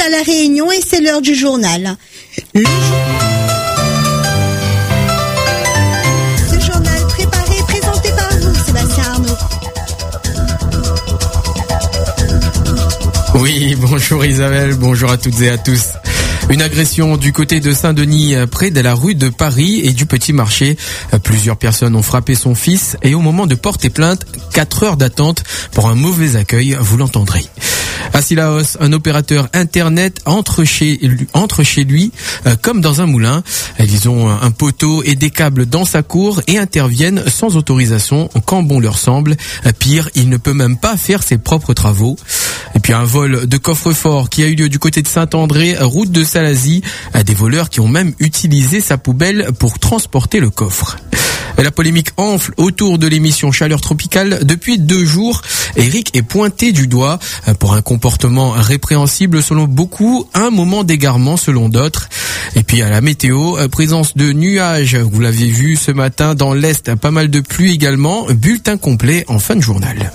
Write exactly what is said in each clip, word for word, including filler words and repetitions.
à La Réunion et c'est l'heure du journal. Le Ce journal préparé et présenté par vous, Sébastien Arnaud. Oui, bonjour Isabelle, bonjour à toutes et à tous. Une agression du côté de Saint-Denis, près de la rue de Paris et du Petit Marché. Plusieurs personnes ont frappé son fils et au moment de porter plainte, quatre heures d'attente pour un mauvais accueil, vous l'entendrez. À Sillaos, un opérateur internet entre chez lui, entre chez lui euh, comme dans un moulin. Ils ont un poteau et des câbles dans sa cour et interviennent sans autorisation quand bon leur semble. Pire, il ne peut même pas faire ses propres travaux. Et puis un vol de coffre-fort qui a eu lieu du côté de Saint-André, route de Salazie. Des voleurs qui ont même utilisé sa poubelle pour transporter le coffre. La polémique enfle autour de l'émission Chaleur Tropicale. Depuis deux jours, Eric est pointé du doigt pour un comportement répréhensible selon beaucoup, un moment d'égarement selon d'autres. Et puis à la météo, présence de nuages, vous l'avez vu ce matin dans l'Est, pas mal de pluie également. Bulletin complet en fin de journal.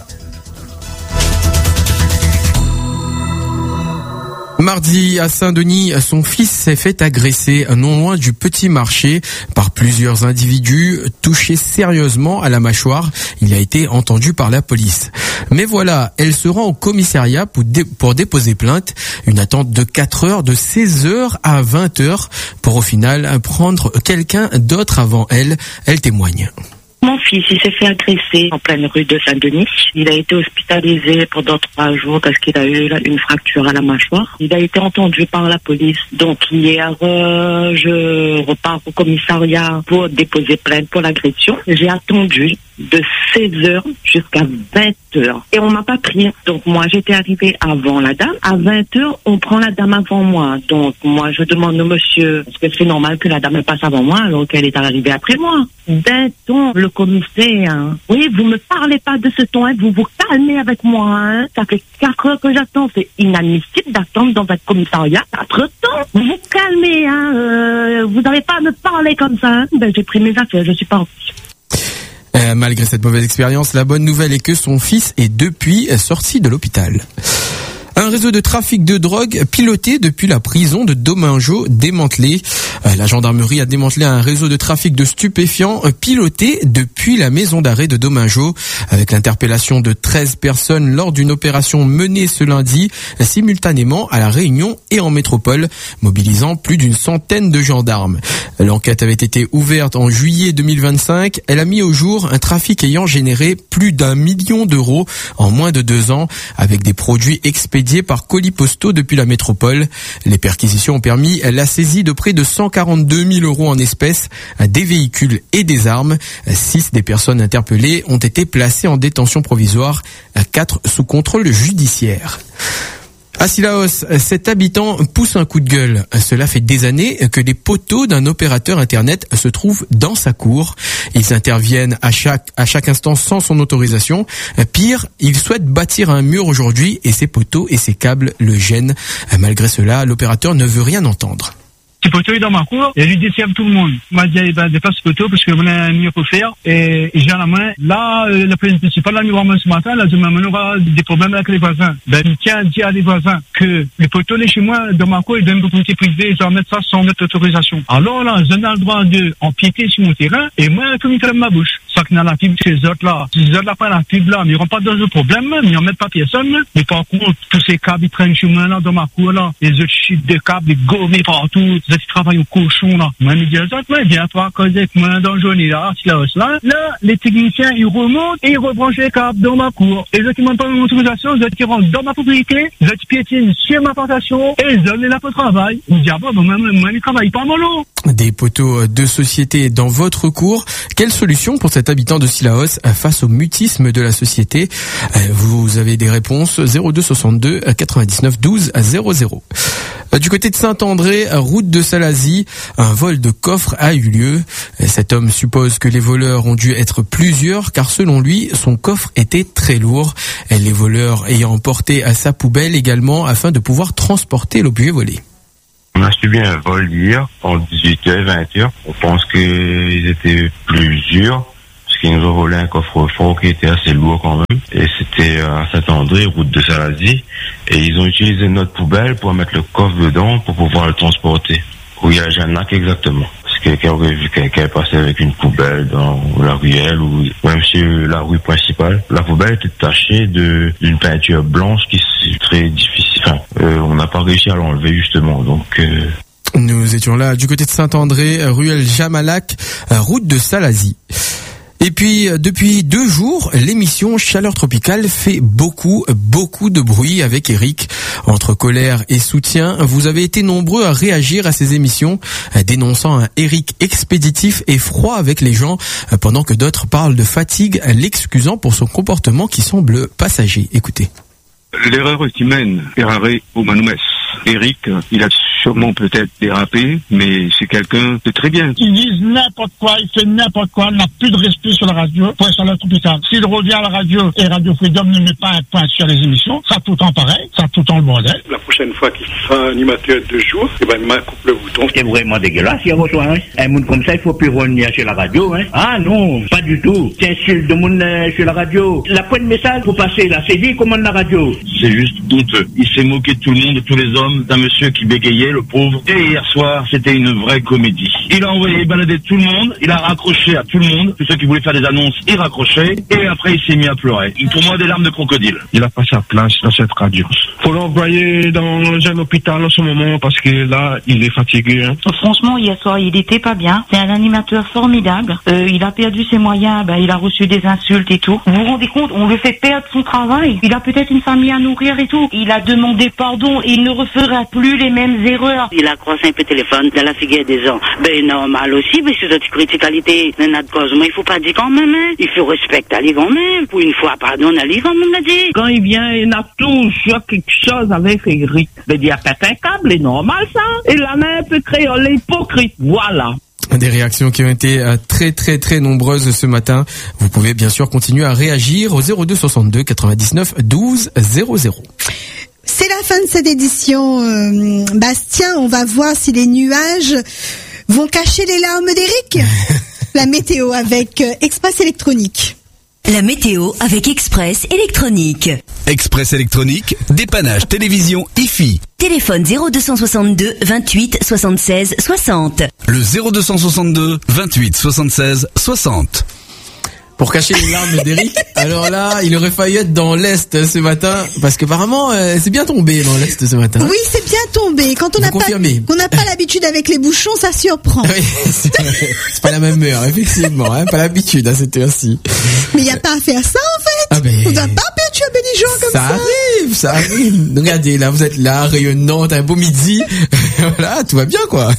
Mardi, à Saint-Denis, son fils s'est fait agresser non loin du Petit Marché par plusieurs individus touchés sérieusement à la mâchoire. Il a été entendu par la police. Mais voilà, elle se rend au commissariat pour, dé- pour déposer plainte. Une attente de quatre heures, de seize heures à vingt heures, pour au final prendre quelqu'un d'autre avant elle. Elle témoigne. Mon fils, il s'est fait agresser en pleine rue de Saint-Denis. Il a été hospitalisé pendant trois jours parce qu'il a eu une fracture à la mâchoire. Il a été entendu par la police. Donc hier, euh, je repars au commissariat pour déposer plainte pour l'agression. J'ai attendu de seize heures jusqu'à vingt heures. Et on m'a pas pris. Donc moi, j'étais arrivée avant la dame. À vingt heures, on prend la dame avant moi. Donc moi, je demande au monsieur, est-ce que c'est normal que la dame passe avant moi alors qu'elle est arrivée après moi? D'un ton, le commissaire, hein. Oui, vous me parlez pas de ce ton, hein. Vous vous calmez avec moi, hein. Ça fait quatre heures que j'attends. C'est inadmissible d'attendre dans un commissariat quatre temps. Vous vous calmez, hein. Euh, vous n'avez pas à me parler comme ça, hein. Ben, j'ai pris mes affaires, je suis partie. Euh, malgré cette mauvaise expérience, la bonne nouvelle est que son fils est depuis sorti de l'hôpital. Un réseau de trafic de drogue piloté depuis la prison de Domingo démantelé. La gendarmerie a démantelé un réseau de trafic de stupéfiants piloté depuis la maison d'arrêt de Domingo, avec l'interpellation de treize personnes lors d'une opération menée ce lundi simultanément à La Réunion et en métropole, mobilisant plus d'une centaine de gendarmes. L'enquête avait été ouverte en juillet deux mille vingt-cinq. Elle a mis au jour un trafic ayant généré plus d'un million d'euros en moins de deux ans, avec des produits expédiés par colis postaux depuis la métropole. Les perquisitions ont permis la saisie de près de cent quarante-deux mille euros en espèces, des véhicules et des armes. Six des personnes interpellées ont été placées en détention provisoire, quatre sous contrôle judiciaire. À Sillaos, cet habitant pousse un coup de gueule. Cela fait des années que les poteaux d'un opérateur internet se trouvent dans sa cour. Ils interviennent à chaque, à chaque instant sans son autorisation. Pire, il souhaite bâtir un mur aujourd'hui et ses poteaux et ses câbles le gênent. Malgré cela, l'opérateur ne veut rien entendre. Ce poteau est dans ma cour et je décève tout le monde. Il m'a dit, eh ben, dépasse ce poteau parce que on a un mur pour faire et, et j'ai la main. Là, euh, la police municipale, là, nous voir ce matin, là, demain, on aura des problèmes avec les voisins. Ben, il tient à dire à les voisins que le poteau est chez moi, dans ma cour, il donne une propriété privée, ils doivent mettre ça sans notre autorisation. Alors là, je n'ai le droit de empiéter sur mon terrain et moi, comme il ferme ma bouche. Ça que dans la fibre, ces autres là, ces autres là prennent la fibre là, mais ils n'auront pas de problème, mais ils n'en mettent pas personne. Mais par contre, tous ces câbles, ils traînent chez moi, là, dans ma cour, là. Les autres chiffres de câbles, les gommés partout, les autres qui travaillent au cochon, là. Moi, je me dis, aux autres, mais viens pas causer avec moi dans le journée, là, là, là. Là, les techniciens, ils remontent et ils rebranchent les câbles dans ma cour. Et les autres qui m'ont pas mon autorisation, les autres qui rentrent dans ma propriété, les autres qui piétinent sur ma plantation, et les autres, là, pour travail. Ils me disent, ah bon, moi, moi, ils travaillent pas, mon lot. Des poteaux de société dans votre cour. Quelle solution pour cet habitant de Sillaos face au mutisme de la société? Vous avez des réponses zéro deux soixante-deux quatre-vingt-dix-neuf douze zéro zéro. Du côté de Saint-André, route de Salazie, un vol de coffre a eu lieu. Cet homme suppose que les voleurs ont dû être plusieurs car selon lui, son coffre était très lourd. Les voleurs ayant emporté à sa poubelle également afin de pouvoir transporter l'objet volé. On a subi un vol hier, en dix-huit heures, vingt heures. On pense qu'ils étaient plusieurs, parce qu'ils nous ont volé un coffre-fort qui était assez lourd quand même. Et c'était à Saint-André, route de Salazie. Et ils ont utilisé notre poubelle pour mettre le coffre dedans pour pouvoir le transporter. Où il y a Janac exactement. Parce que quelqu'un aurait vu quelqu'un passer avec une poubelle dans la ruelle ou même sur la rue principale. La poubelle était tachée de, d'une peinture blanche qui est très difficile. Enfin, euh, on n'a pas réussi à l'enlever justement. Donc... Euh... Nous étions là du côté de Saint-André, ruelle Jamalac, route de Salazie. Et puis, depuis deux jours, l'émission Chaleur Tropicale fait beaucoup, beaucoup de bruit avec Eric. Entre colère et soutien, vous avez été nombreux à réagir à ces émissions, dénonçant un Eric expéditif et froid avec les gens, pendant que d'autres parlent de fatigue, l'excusant pour son comportement qui semble passager. Écoutez. L'erreur est humaine, errare humanum est. Eric, il a sûrement peut-être dérapé, mais c'est quelqu'un de très bien. Ils disent n'importe quoi, il fait n'importe quoi, il n'a plus de respect sur la radio pour Chaleur Tropicale. S'il revient à la radio et Radio Freedom ne met pas un point sur les émissions, ça tout le temps pareil, ça tout le temps le bordel. La prochaine fois qu'il sera animateur de jour, eh ben, il m'a coupe le bouton. C'est vraiment dégueulasse, il y a votre hein. Un monde comme ça, il faut plus revenir sur la radio, hein. Ah non, pas du tout. Tu insultes de monde euh, sur la radio. La pointe de message pour passer là, c'est dit comment la radio. C'est juste honteux. Il s'est moqué de tout le monde, de tous les hommes, d'un monsieur qui bégayait, le pauvre. Et hier soir, c'était une vraie comédie. Il a envoyé balader tout le monde, il a raccroché à tout le monde. Tous ceux qui voulaient faire des annonces, il raccrochait. Et après, il s'est mis à pleurer. Pour moi, des larmes de crocodile. Il a pas sa place dans cette radio. Faut l'envoyer dans un hôpital en ce moment parce que là, il est fatigué. Hein. Franchement, hier soir, il était pas bien. C'est un animateur formidable. Euh, il a perdu ses moyens, ben, il a reçu des insultes et tout. Vous vous rendez compte, on lui fait perdre son travail. Il a peut-être une famille à nourrir et tout. Il a demandé pardon et il ne refera plus les mêmes erreurs. Il a croisé un peu téléphone dans la figure des gens. Ben, normal aussi, mais c'est notre criticalité. Dans notre cause, mais il faut pas dire quand même, hein. Il faut respecter Ali quand même. Pour une fois, pardon, Ali quand même l'a dit. Quand il vient, il a toujours quelque chose avec Eric. Il veut dire, pète un câble, c'est normal, ça. Et la main peut créer l'hypocrite. Voilà. Des réactions qui ont été très très très nombreuses ce matin. Vous pouvez bien sûr continuer à réagir au zéro deux soixante-deux quatre-vingt-dix-neuf douze zéro zéro. C'est la fin de cette édition, euh, Bastien. On va voir si les nuages vont cacher les larmes d'Eric. La météo avec euh, Express Électronique. La météo avec Express Électronique. Express Électronique, dépannage télévision I F I. Téléphone zéro deux soixante-deux vingt-huit soixante-seize soixante. Le zéro deux soixante-deux vingt-huit soixante-seize soixante. Pour cacher les larmes d'Eric, alors là, il aurait failli être dans l'Est ce matin, parce qu'apparemment, euh, c'est bien tombé dans l'Est ce matin. Oui, c'est bien tombé. Quand on n'a pas, qu'on n'a pas l'habitude avec les bouchons, ça surprend. Oui, c'est, c'est pas la même heure, effectivement, hein, pas l'habitude à cette heure-ci. Mais il n'y a pas à faire ça, en fait. Ah ben, on ne doit pas perturber les gens comme ça. Ça arrive, ça arrive. Regardez, là, vous êtes là, rayonnante, un beau midi. Voilà, tout va bien, quoi.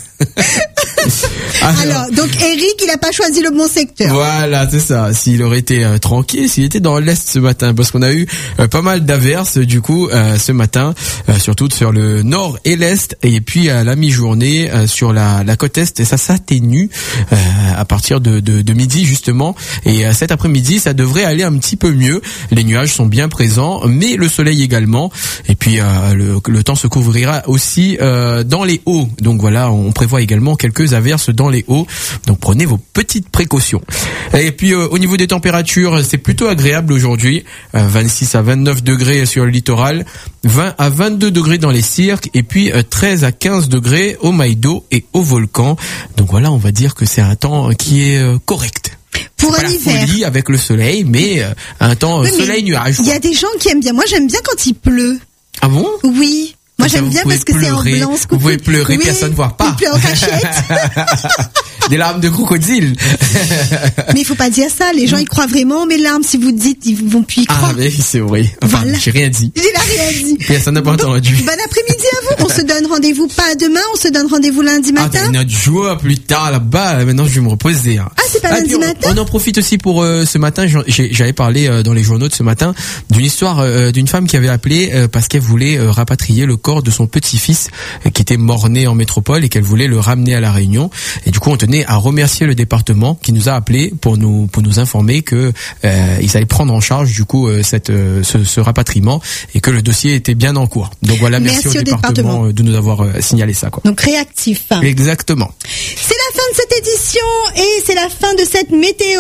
Alors, Alors, donc Eric, il n'a pas choisi le bon secteur. Voilà, c'est ça. S'il aurait été euh, tranquille, s'il était dans l'Est ce matin, parce qu'on a eu euh, pas mal d'averses du coup euh, ce matin, euh, surtout sur le Nord et l'Est, et puis à la mi-journée euh, sur la, la côte Est, et ça s'atténue euh, à partir de, de, de midi justement. Et euh, cet après-midi, ça devrait aller un petit peu mieux. Les nuages sont bien présents, mais le soleil également. Et puis euh, le, le temps se couvrira aussi euh, dans les hauts. Donc voilà, on prévoit également quelques averses dans les hauts. Donc prenez vos petites précautions. Et puis euh, au niveau des températures, c'est plutôt agréable aujourd'hui. Euh, vingt-six à vingt-neuf degrés sur le littoral, vingt à vingt-deux degrés dans les cirques, et puis euh, treize à quinze degrés au Maïdo et au Volcan. Donc voilà, on va dire que c'est un temps qui est euh, correct. Pour c'est un pas hiver. La folie avec le soleil, mais euh, un temps euh, oui, soleil-nuage. Il y a des gens qui aiment bien. Moi, j'aime bien quand il pleut. Ah bon? Oui. Moi, ça, j'aime bien parce que pleurer, c'est en blanc. Vous pouvez pleurer, oui, personne ne voit pas. Vous pleurez en cachette. Des larmes de crocodile. Mais il faut pas dire ça. Les gens y croient vraiment mes larmes. Si vous dites, ils vont plus y croire. Ah, mais c'est vrai. Enfin, voilà. J'ai rien dit. J'ai rien dit. Personne n'a pas entendu. Bon après-midi à vous. On se donne rendez-vous pas demain. On se donne rendez-vous lundi matin. Ah, notre jour plus tard là-bas. Maintenant, je vais me reposer. Hein. Ah, c'est pas ah, lundi on, matin. On en profite aussi pour euh, ce matin. J'ai, j'avais parlé euh, dans les journaux de ce matin d'une histoire euh, d'une femme qui avait appelé euh, parce qu'elle voulait euh, rapatrier le corps de son petit-fils euh, qui était mort-né en métropole et qu'elle voulait le ramener à La Réunion. Et du coup, on tenait à remercier le département qui nous a appelé pour nous pour nous informer que euh, ils allaient prendre en charge du coup euh, cette euh, ce, ce rapatriement et que le dossier était bien en cours. Donc voilà, merci, merci au, au département, département de nous avoir euh, signalé ça, quoi. Donc réactif. Exactement. C'est la fin de cette édition et c'est la fin de cette météo.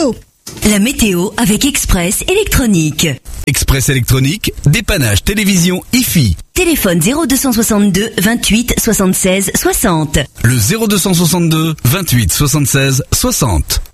La météo avec Express Électronique. Express Électronique, dépannage télévision I F I. Téléphone zéro deux cent soixante-deux vingt-huit soixante-seize soixante. Le zéro deux cent soixante-deux vingt-huit soixante-seize soixante.